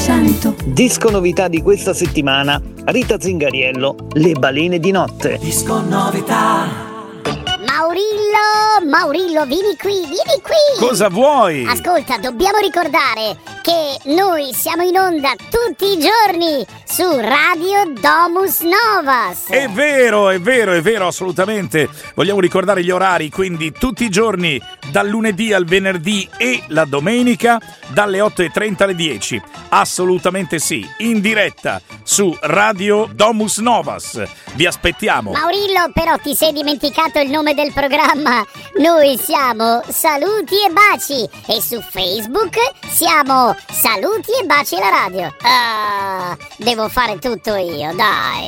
100. Disco novità di questa settimana, Rita Zingariello, Le balene di notte. Disco novità. Maurillo, vieni qui. Cosa vuoi? Ascolta, dobbiamo ricordare che noi siamo in onda tutti i giorni su Radio Domus Novas. È vero, assolutamente. Vogliamo ricordare gli orari, quindi tutti i giorni, dal lunedì al venerdì e la domenica, dalle 8:30 alle 10. Assolutamente sì, in diretta su Radio Domus Novas. Vi aspettiamo. Maurillo, però ti sei dimenticato il nome del programma. Noi siamo Saluti e Baci e su Facebook siamo Saluti e Baci la radio. Devo fare tutto io, dai.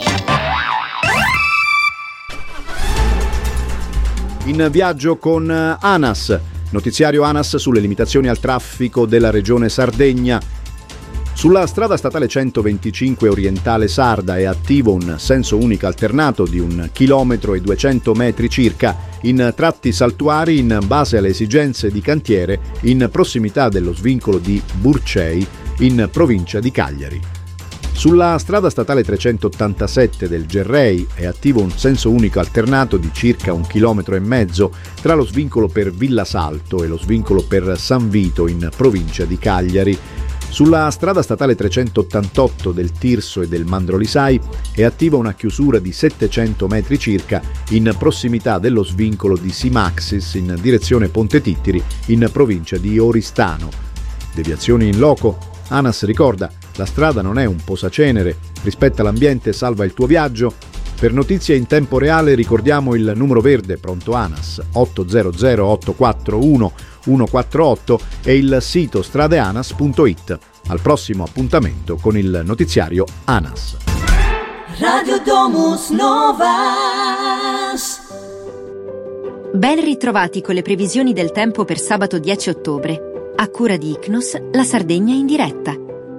In viaggio con ANAS, notiziario ANAS sulle limitazioni al traffico della regione Sardegna. Sulla strada statale 125 orientale sarda è attivo un senso unico alternato di 1 chilometro e 200 metri circa in tratti saltuari in base alle esigenze di cantiere in prossimità dello svincolo di Burcei in provincia di Cagliari. Sulla strada statale 387 del Gerrei è attivo un senso unico alternato di circa 1,5 chilometri tra lo svincolo per Villasalto e lo svincolo per San Vito in provincia di Cagliari. Sulla strada statale 388 del Tirso e del Mandrolisai è attiva una chiusura di 700 metri circa in prossimità dello svincolo di Simaxis in direzione Ponte Tittiri in provincia di Oristano. Deviazioni in loco. ANAS ricorda: la strada non è un posacenere, rispetta l'ambiente, salva il tuo viaggio. Per notizie in tempo reale ricordiamo il numero verde pronto ANAS 800 841 148 e il sito stradeanas.it. Al prossimo appuntamento con il notiziario ANAS. Radio Domus Novas. Ben ritrovati con le previsioni del tempo per sabato 10 ottobre. A cura di Icnos, la Sardegna in diretta.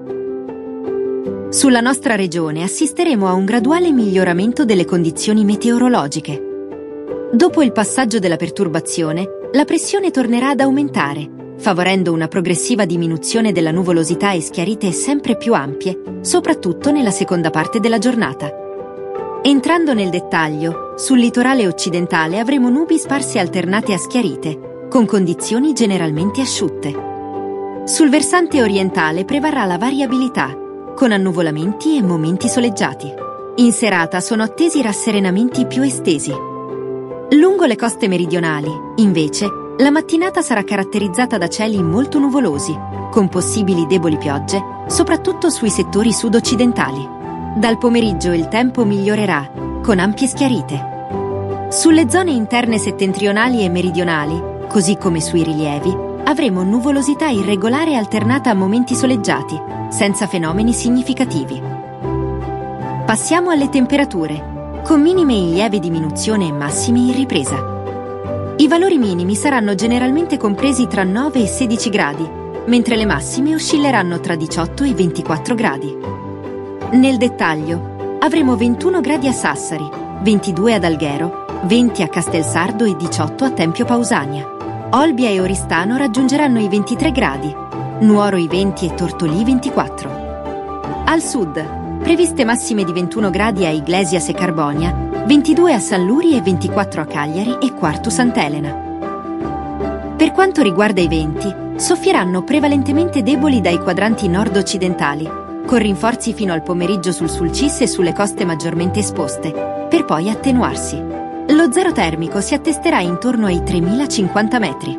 Sulla nostra regione assisteremo a un graduale miglioramento delle condizioni meteorologiche. Dopo il passaggio della perturbazione, la pressione tornerà ad aumentare, favorendo una progressiva diminuzione della nuvolosità e schiarite sempre più ampie, soprattutto nella seconda parte della giornata. Entrando nel dettaglio, sul litorale occidentale avremo nubi sparse alternate a schiarite, con condizioni generalmente asciutte. Sul versante orientale prevarrà la variabilità, con annuvolamenti e momenti soleggiati. In serata sono attesi rasserenamenti più estesi. Lungo le coste meridionali, invece, la mattinata sarà caratterizzata da cieli molto nuvolosi, con possibili deboli piogge, soprattutto sui settori sud-occidentali. Dal pomeriggio il tempo migliorerà, con ampie schiarite. Sulle zone interne settentrionali e meridionali, così come sui rilievi, avremo nuvolosità irregolare alternata a momenti soleggiati, senza fenomeni significativi. Passiamo alle temperature, con minime in lieve diminuzione e massimi in ripresa. I valori minimi saranno generalmente compresi tra 9 e 16 gradi, mentre le massime oscilleranno tra 18 e 24 gradi. Nel dettaglio, avremo 21 gradi a Sassari, 22 ad Alghero, 20 a Castelsardo e 18 a Tempio Pausania. Olbia e Oristano raggiungeranno i 23 gradi, Nuoro i 20 e Tortolì i 24. Al sud, previste massime di 21 gradi a Iglesias e Carbonia, 22 a San Luri e 24 a Cagliari e Quartu Sant'Elena. Per quanto riguarda i venti, soffieranno prevalentemente deboli dai quadranti nord-occidentali, con rinforzi fino al pomeriggio sul Sulcis e sulle coste maggiormente esposte, per poi attenuarsi. Lo zero termico si attesterà intorno ai 3050 metri.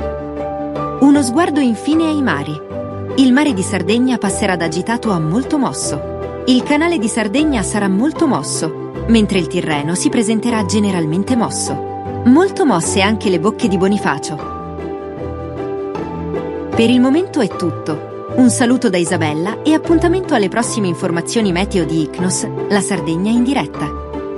Uno sguardo infine ai mari. Il mare di Sardegna passerà da agitato a molto mosso. Il canale di Sardegna sarà molto mosso, mentre il Tirreno si presenterà generalmente mosso. Molto mosse anche le bocche di Bonifacio. Per il momento è tutto. Un saluto da Isabella e appuntamento alle prossime informazioni meteo di Icnos, la Sardegna in diretta.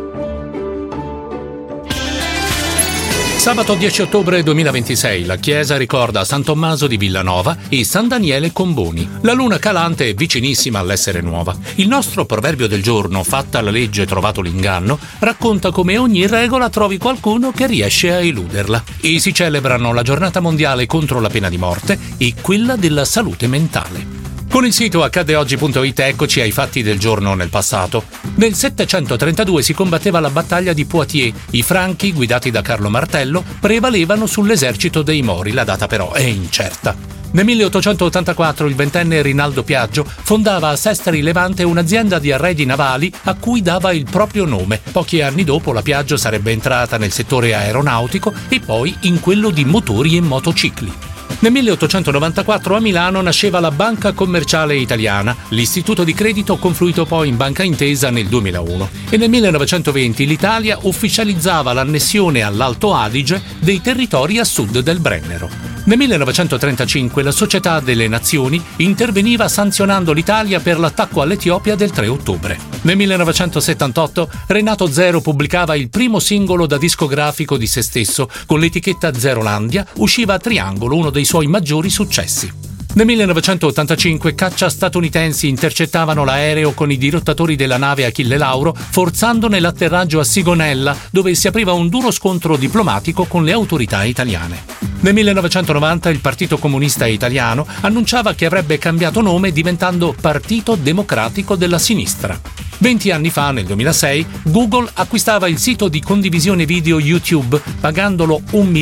Sabato 10 ottobre 2026 la chiesa ricorda San Tommaso di Villanova e San Daniele Comboni. La luna calante è vicinissima all'essere nuova. Il nostro proverbio del giorno, fatta la legge trovato l'inganno, racconta come ogni regola trovi qualcuno che riesce a eluderla. E si celebrano la giornata mondiale contro la pena di morte e quella della salute mentale. Con il sito accaddeoggi.it eccoci ai fatti del giorno nel passato. Nel 732 si combatteva la battaglia di Poitiers. I Franchi, guidati da Carlo Martello, prevalevano sull'esercito dei Mori. La data però è incerta. Nel 1884 il ventenne Rinaldo Piaggio fondava a Sestri Levante un'azienda di arredi navali a cui dava il proprio nome. Pochi anni dopo la Piaggio sarebbe entrata nel settore aeronautico e poi in quello di motori e motocicli. Nel 1894 a Milano nasceva la Banca Commerciale Italiana, l'istituto di credito confluito poi in Banca Intesa nel 2001. E nel 1920 l'Italia ufficializzava l'annessione all'Alto Adige dei territori a sud del Brennero. Nel 1935 la Società delle Nazioni interveniva sanzionando l'Italia per l'attacco all'Etiopia del 3 ottobre. Nel 1978 Renato Zero pubblicava il primo singolo da discografico di se stesso. Con l'etichetta Zerolandia usciva Triangolo, uno dei suoi maggiori successi. Nel 1985 caccia statunitensi intercettavano l'aereo con i dirottatori della nave Achille Lauro, forzandone l'atterraggio a Sigonella, dove si apriva un duro scontro diplomatico con le autorità italiane. Nel 1990 il Partito Comunista Italiano annunciava che avrebbe cambiato nome diventando Partito Democratico della Sinistra. 20 anni fa, nel 2006, Google acquistava il sito di condivisione video YouTube pagandolo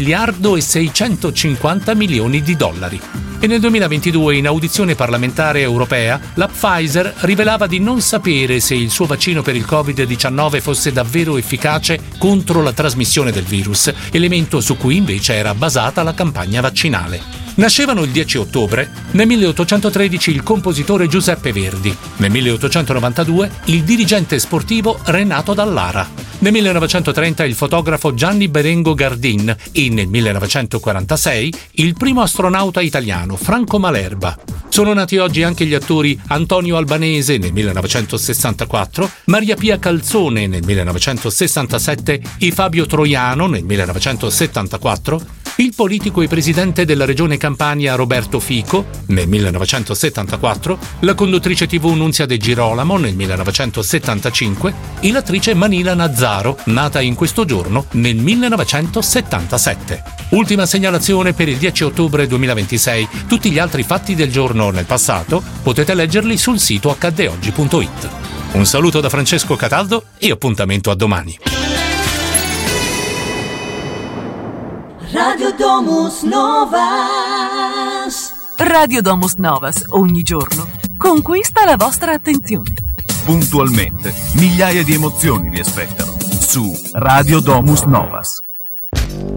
$1,650 milioni. E nel 2022, in audizione parlamentare europea, la Pfizer rivelava di non sapere se il suo vaccino per il Covid-19 fosse davvero efficace contro la trasmissione del virus, elemento su cui invece era basata la campagna vaccinale. Nascevano il 10 ottobre, nel 1813 il compositore Giuseppe Verdi, nel 1892 il dirigente sportivo Renato Dallara, nel 1930 il fotografo Gianni Berengo Gardin e nel 1946 il primo astronauta italiano Franco Malerba. Sono nati oggi anche gli attori Antonio Albanese nel 1964, Maria Pia Calzone nel 1967 e Fabio Troiano nel 1974, il politico e presidente della regione Campania Roberto Fico nel 1974, la conduttrice TV Nunzia De Girolamo nel 1975 e l'attrice Manila Nazzaro, nata in questo giorno nel 1977. Ultima segnalazione per il 10 ottobre 2026. Tutti gli altri fatti del giorno nel passato potete leggerli sul sito accaddeoggi.it. Un saluto da Francesco Cataldo e appuntamento a domani. Radio Domus Novas. Radio Domus Novas, ogni giorno conquista la vostra attenzione. Puntualmente, migliaia di emozioni vi aspettano su Radio Domus Novas.